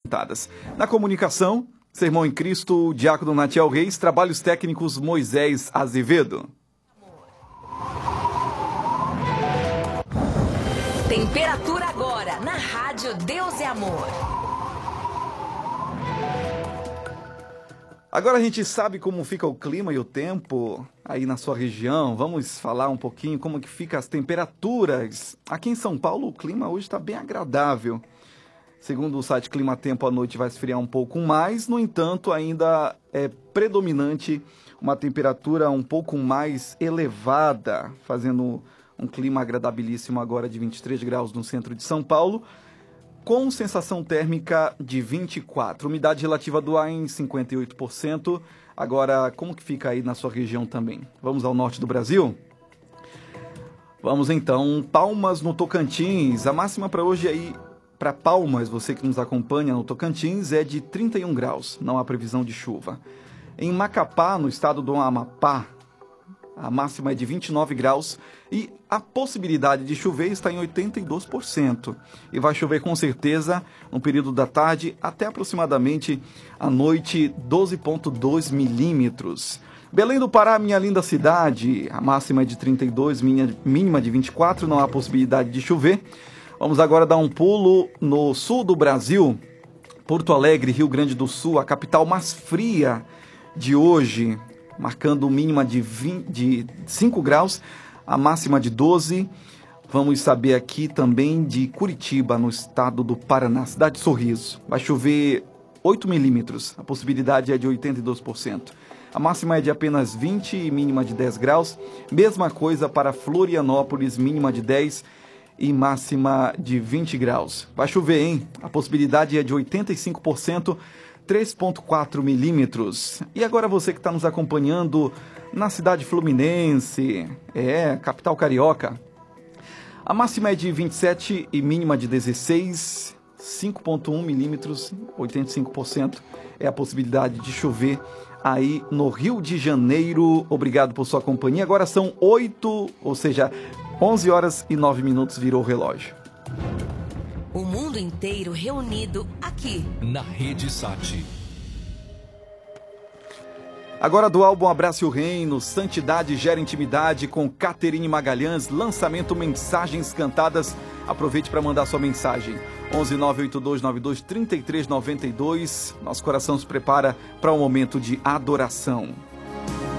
Na comunicação, Sermão em Cristo, Diácono Natiel Reis, trabalhos técnicos Moisés Azevedo. Temperatura agora na Rádio Deus é Amor. Agora a gente sabe como fica o clima e o tempo aí na sua região. Vamos falar um pouquinho como que fica as temperaturas. Aqui em São Paulo o clima hoje está bem agradável. Segundo o site Clima Tempo, à noite vai esfriar um pouco mais. No entanto, ainda é predominante uma temperatura um pouco mais elevada, fazendo um clima agradabilíssimo agora de 23 graus no centro de São Paulo, com sensação térmica de 24. Umidade relativa do ar em 58%. Agora, como que fica aí na sua região também? Vamos ao norte do Brasil? Vamos então, Palmas no Tocantins. A máxima para hoje aí, para Palmas, você que nos acompanha no Tocantins, é de 31 graus. Não há previsão de chuva. Em Macapá, no estado do Amapá, a máxima é de 29 graus e a possibilidade de chover está em 82%. E vai chover com certeza no período da tarde até aproximadamente à noite, 12,2 milímetros. Belém do Pará, minha linda cidade, a máxima é de 32, mínima de 24, não há possibilidade de chover. Vamos agora dar um pulo no sul do Brasil, Porto Alegre, Rio Grande do Sul, a capital mais fria de hoje, marcando mínima de 5 graus, a máxima de 12. Vamos saber aqui também de Curitiba, no estado do Paraná, cidade de Sorriso. Vai chover 8 milímetros, a possibilidade é de 82%. A máxima é de apenas 20 e mínima de 10 graus. Mesma coisa para Florianópolis, mínima de 10 e máxima de 20 graus. Vai chover, hein? A possibilidade é de 85%, 3,4 milímetros. E agora você que está nos acompanhando na cidade fluminense, capital carioca. A máxima é de 27 e mínima de 16, 5,1 milímetros, 85% é a possibilidade de chover aí no Rio de Janeiro. Obrigado por sua companhia. Agora são 11 horas e 9 minutos, virou o relógio. O mundo inteiro reunido aqui na Rede Sat. Agora do álbum Abrace o Reino, Santidade Gera Intimidade, com Caterine Magalhães, lançamento Mensagens Cantadas. Aproveite para mandar sua mensagem. 11982923392. Nosso coração se prepara para um momento de adoração.